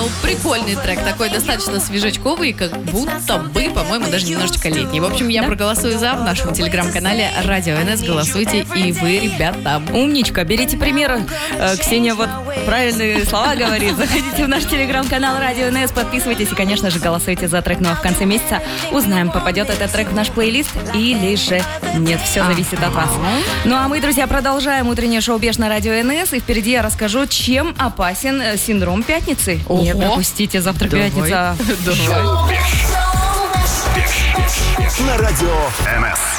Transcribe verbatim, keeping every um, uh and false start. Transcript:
прикольный трек, такой достаточно свежачковый, как будто бы, по-моему, даже немножечко летний. В общем, я Да? проголосую за в нашем телеграм-канале Радио эн эс. Голосуйте и вы, ребята. Умничка, берите пример. Э, Ксения вот правильные слова говорит. Заходите в наш телеграм-канал Радио эн эс, подписывайтесь и, конечно же, голосуйте за трек. Ну а в конце месяца узнаем, попадет этот трек в наш плейлист или же нет. Все зависит от вас. Ну а мы, друзья, продолжаем утреннее шоу «Беш» на Радио эн эс. И впереди я расскажу, чем опасен э, синдром пятницы. Ого. Не пропустите, завтра Давай. пятница. Давай. На радио эн эс.